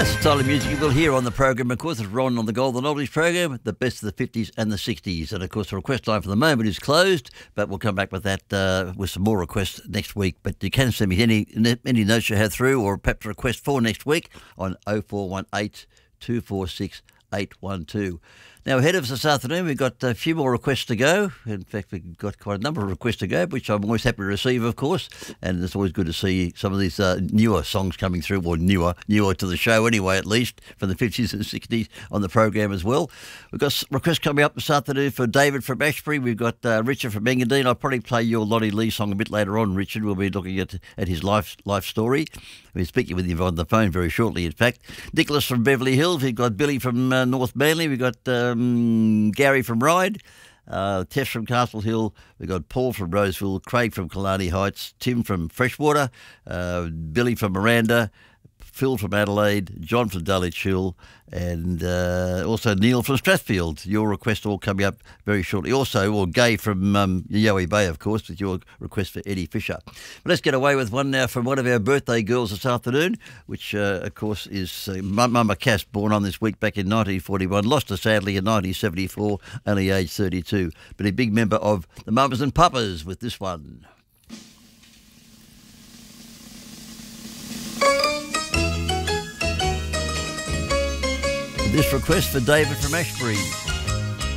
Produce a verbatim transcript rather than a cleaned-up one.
That's the style of music you will hear on the program. Of course, it's Ron on the Golden Oldies program, the best of the fifties and the sixties. And, of course, the request line for the moment is closed, but we'll come back with that uh, with some more requests next week. But you can send me any any notes you have through or perhaps a request for next week on oh four one eight, two four six, eight one two. Now, ahead of us this afternoon, we've got a few more requests to go. In fact, we've got quite a number of requests to go, which I'm always happy to receive, of course. And it's always good to see some of these uh, newer songs coming through, or newer, newer to the show anyway, at least, from the fifties and sixties on the program as well. We've got requests coming up this afternoon for David from Ashbury. We've got uh, Richard from Engadine. I'll probably play your Lottie Lee song a bit later on, Richard. We'll be looking at, at his life life story. We're speaking with him on the phone very shortly, in fact. Nicholas from Beverly Hills. We've got Billy from uh, North Manly. We've got um, Gary from Ryde. Uh, Tess from Castle Hill. We've got Paul from Roseville. Craig from Killarney Heights. Tim from Freshwater. Uh, Billy from Miranda. Phil from Adelaide, John from Dulwich Hill, and uh, also Neil from Strathfield. Your request all coming up very shortly. Also, or Gay from um, Yowie Bay, of course, with your request for Eddie Fisher. But let's get away with one now from one of our birthday girls this afternoon, which, uh, of course, is uh, Mama Cass, born on this week back in nineteen forty-one, lost her sadly in nineteen seventy-four, only aged thirty-two. But a big member of the Mamas and Papas with this one. This request for David from Ashbury.